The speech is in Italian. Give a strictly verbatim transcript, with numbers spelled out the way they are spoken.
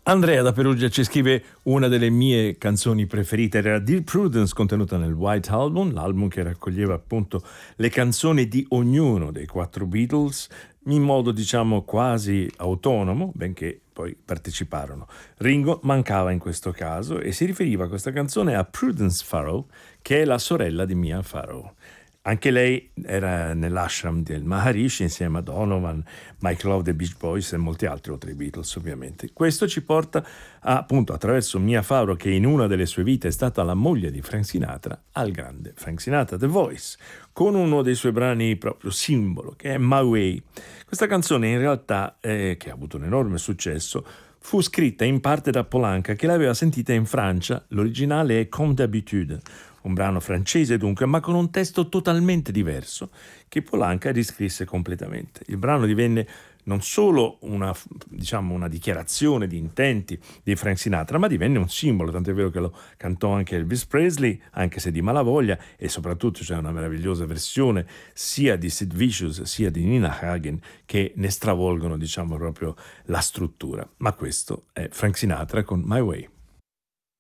Andrea da Perugia ci scrive una delle mie canzoni preferite, era Dear Prudence, contenuta nel White Album, l'album che raccoglieva appunto le canzoni di ognuno dei quattro Beatles in modo diciamo quasi autonomo, benché poi parteciparono. Ringo mancava in questo caso e si riferiva questa canzone a Prudence Farrow, che è la sorella di Mia Farrow. Anche lei era nell'ashram del Maharishi insieme a Donovan, Mike Love dei Beach Boys e molti altri, oltre ai Beatles ovviamente. Questo ci porta a, appunto attraverso Mia Farrow, che in una delle sue vite è stata la moglie di Frank Sinatra, al grande Frank Sinatra, The Voice, con uno dei suoi brani proprio simbolo, che è My Way. Questa canzone in realtà, eh, che ha avuto un enorme successo, fu scritta in parte da Paul Anka, che l'aveva sentita in Francia. L'originale è Comme d'habitude, un brano francese dunque, ma con un testo totalmente diverso che Paul Anka riscrisse completamente. Il brano divenne non solo una, diciamo, una dichiarazione di intenti di Frank Sinatra, ma divenne un simbolo, tant'è vero che lo cantò anche Elvis Presley, anche se di malavoglia, e soprattutto c'è una meravigliosa versione sia di Sid Vicious sia di Nina Hagen che ne stravolgono, diciamo, proprio la struttura. Ma questo è Frank Sinatra con My Way.